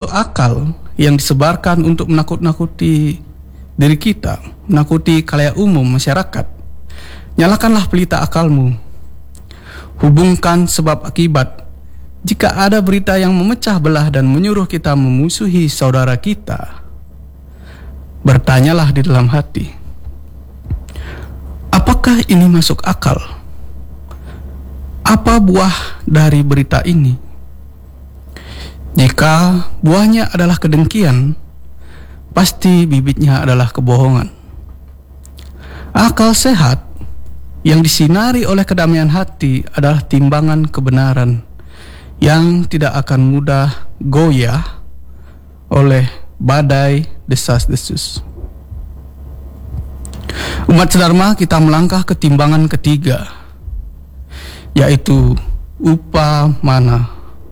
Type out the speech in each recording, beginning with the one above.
masuk akal yang disebarkan untuk menakut-nakuti diri kita, menakuti khalayak umum masyarakat. Nyalakanlah pelita akalmu. Hubungkan sebab akibat. Jika ada berita yang memecah belah dan menyuruh kita memusuhi saudara kita, bertanyalah di dalam hati, apakah ini masuk akal? Apa buah dari berita ini? Jika buahnya adalah kedengkian, pasti bibitnya adalah kebohongan. Akal sehat yang disinari oleh kedamaian hati adalah timbangan kebenaran yang tidak akan mudah goyah oleh badai desas-desus. Umat sedharma, kita melangkah ke timbangan ketiga, yaitu upamana.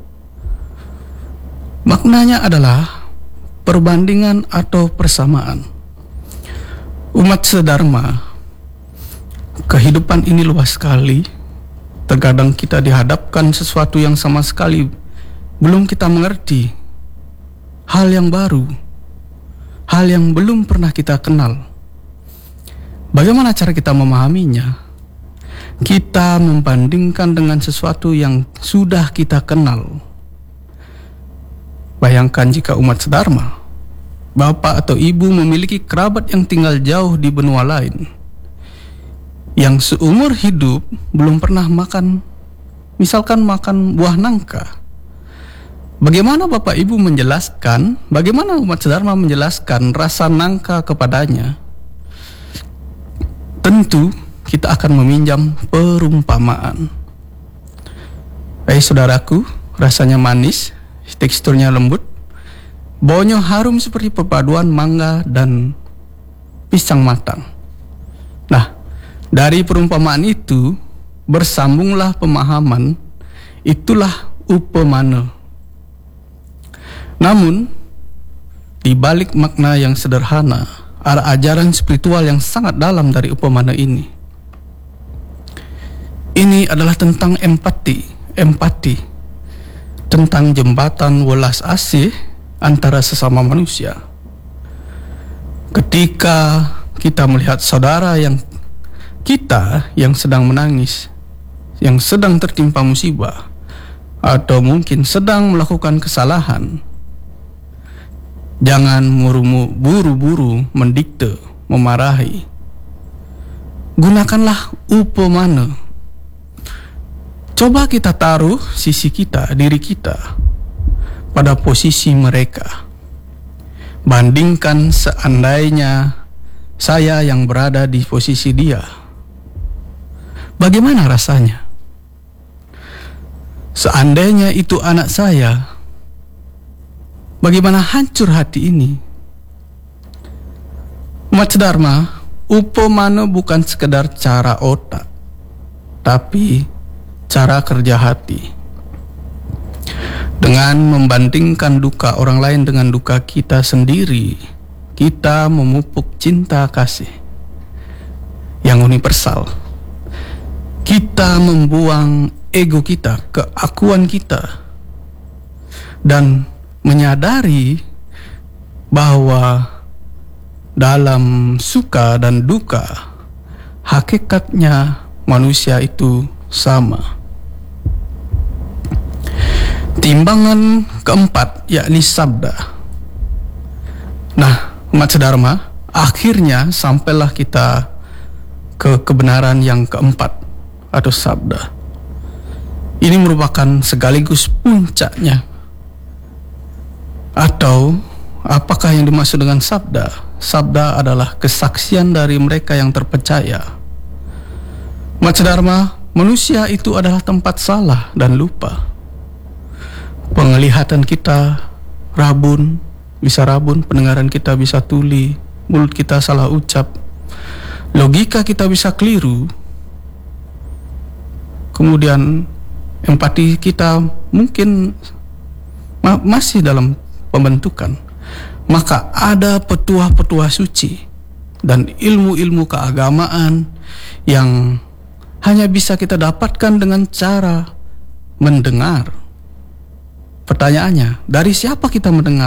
Maknanya adalah perbandingan atau persamaan. Umat sedharma, kehidupan ini luas sekali. Terkadang kita dihadapkan sesuatu yang sama sekali belum kita mengerti, hal yang baru, hal yang belum pernah kita kenal. Bagaimana cara kita memahaminya? Kita membandingkan dengan sesuatu yang sudah kita kenal. Bayangkan jika umat sedharma, bapak atau ibu memiliki kerabat yang tinggal jauh di benua lain, yang seumur hidup belum pernah makan, misalkan makan buah nangka. Bagaimana bapak ibu menjelaskan, bagaimana umat sedharma menjelaskan rasa nangka kepadanya? Tentu kita akan meminjam perumpamaan. Saudaraku, rasanya manis, teksturnya lembut, baunya harum seperti perpaduan mangga dan pisang matang. Nah, dari perumpamaan itu bersambunglah pemahaman, itulah upamana. Namun, di balik makna yang sederhana, ada ajaran spiritual yang sangat dalam dari upamana ini. Ini adalah tentang empati, tentang jembatan welas asih antara sesama manusia. Ketika kita melihat saudara kita yang sedang menangis, yang sedang tertimpa musibah, atau mungkin sedang melakukan kesalahan, jangan buru-buru mendikte, memarahi. Gunakanlah upamana. Coba kita taruh sisi kita, diri kita, pada posisi mereka. Bandingkan seandainya saya yang berada di posisi dia. Bagaimana rasanya? Seandainya itu anak saya, bagaimana hancur hati ini? Umat sedharma, upamana bukan sekedar cara otak, tapi cara kerja hati. Dengan membandingkan duka orang lain dengan duka kita sendiri, kita memupuk cinta kasih yang universal. Kita membuang ego kita, keakuan kita, dan menyadari bahwa dalam suka dan duka, hakikatnya manusia itu sama. Timbangan keempat, yakni sabda. Nah, umat sedharma, akhirnya sampailah kita ke kebenaran yang keempat, atau sabda. Ini merupakan sekaligus puncaknya. Atau apakah yang dimaksud dengan sabda? Sabda adalah kesaksian dari mereka yang terpercaya. Umat sedharma, manusia itu adalah tempat salah dan lupa. Penglihatan kita bisa rabun, pendengaran kita bisa tuli, mulut kita salah ucap, logika kita bisa keliru, kemudian empati kita mungkin masih dalam pembentukan. Maka ada petuah-petuah suci dan ilmu-ilmu keagamaan yang hanya bisa kita dapatkan dengan cara mendengar. Pertanyaannya, dari siapa kita mendengar?